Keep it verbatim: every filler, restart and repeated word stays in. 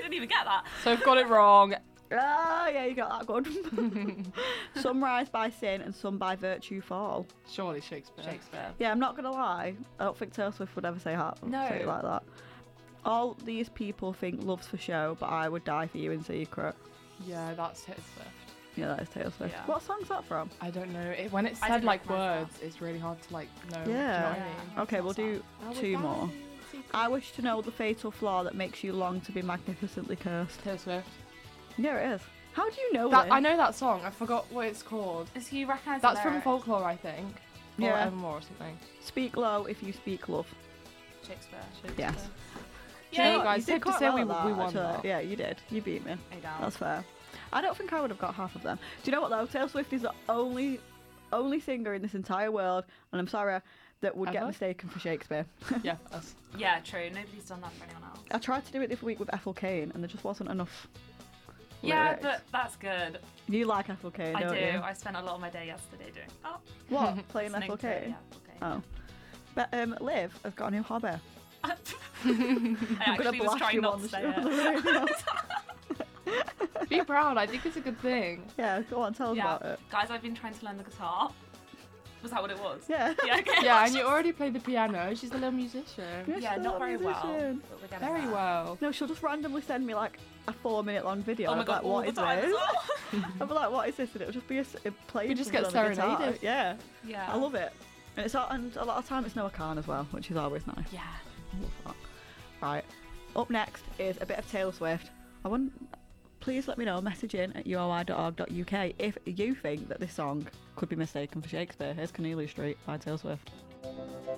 didn't even get that. So I've got it wrong. Ah, yeah, you got that good. Some rise by sin and some by virtue fall. Surely Shakespeare. Shakespeare. Yeah, I'm not gonna lie. I don't think Taylor Swift would ever say, ha- No. say it like that. All these people think love's for show, but I would die for you in secret. Yeah, that's Taylor Swift. Yeah, that is Taylor Swift. Yeah. What song's that from? I don't know. It, when it's I said didn't like recognise words, it's really hard to like know. Yeah. Do you know what I Yeah. mean? Okay, It's we'll not do I would two die more. for you in secret. I wish to know the fatal flaw that makes you long to be magnificently cursed. Taylor Swift. Yeah, it is. How do you know That, this? I know that song. I forgot what it's called. Is you recognise That's the from lyric? Folklore, I think. Or Yeah. Evermore or something. Speak low if you speak love. Shakespeare. Yes. Do you know Yeah, what, guys? you did Safe to quite say well we, at that, we won actually. that. Yeah, you did. You beat me. A down. That's fair. I don't think I would have got half of them. Do you know what though? Taylor Swift is the only only singer in this entire world, and I'm sorry, that would get Ever? mistaken for Shakespeare. Yeah, us. Yeah, true. Nobody's done that for anyone else. I tried to do it this week with Ethel Cain, and there just wasn't enough. Yeah, lyrics. but that's good. You like Ethel Cain, I don't do. you? I spent a lot of my day yesterday doing. Oh, What? Playing listening Ethel to it, Cain? Yeah, okay. Oh. But um, Liv has got a new hobby. I I'm gonna actually was blast trying you not on to the, say on it. the radio. Be proud. I think it's a good thing. Yeah, go on, tell us Yeah, about it. guys, I've been trying to learn the guitar. Was that what it was? Yeah. Yeah, okay. Yeah, and you already play the piano. She's a little musician. Yes, Yeah, she's not a very well. musician. But we're getting Very there. well. No, she'll just randomly send me like a four minute long video. Oh my and god, I'm like, all what the is time as this? well. I'll be like, what is this? And it'll just be a, s- a playing You just something get on the guitar. serenaded. Yeah, Yeah. I love it. And it's all, and a lot of time it's Noah Khan as well, which is always nice. Yeah. I love that. Right. Up next is a bit of Taylor Swift. I want. Please let me know. Message in at u o i dot org dot u k if you think that this song could be mistaken for Shakespeare. Here's Cornelia Street by Taylor Swift.